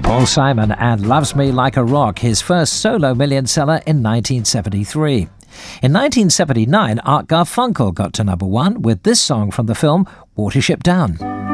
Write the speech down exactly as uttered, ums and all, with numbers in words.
Paul Simon and Loves Me Like a Rock, his first solo million seller in nineteen seventy-three. In nineteen seventy-nine, Art Garfunkel got to number one with this song from the film Watership Down.